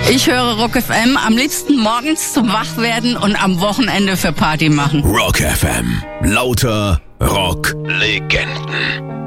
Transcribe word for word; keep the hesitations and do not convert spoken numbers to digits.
Ich höre Rock F M am liebsten morgens zum Wachwerden und am Wochenende für Party machen. Rock F M. Lauter Rock-Legenden.